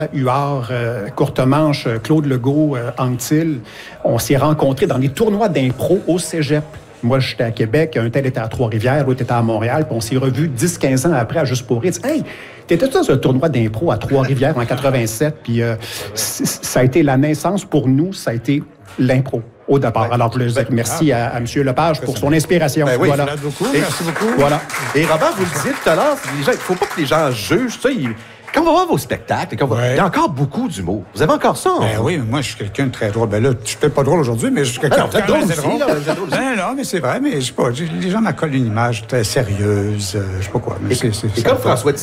Huard, Courtemanche, Claude Legault, Anctil, on s'est rencontrés dans des tournois d'impro au cégep. Moi, j'étais à Québec, un tel était à Trois-Rivières, l'autre était à Montréal, puis on s'est revus 10-15 ans après à Juste pour rire. Hey, t'étais dans un tournoi d'impro à Trois-Rivières en 87, puis ça a été la naissance pour nous, ça a été l'impro au départ. Alors, merci à M. Lepage pour son inspiration. Ben oui, voilà. Merci beaucoup. Voilà. Et Robert, vous le disiez tout à l'heure, il ne faut pas que les gens jugent. Quand on va voir vos spectacles, il y a encore beaucoup d'humour. Vous avez encore ça? Oui, moi, je suis quelqu'un de très drôle. Ben là, je suis peut-être pas drôle aujourd'hui, mais je suis quelqu'un de très drôle. Non, mais c'est vrai, mais je sais pas. Les gens m'accolent une image très sérieuse, je sais pas quoi. Mais et comme François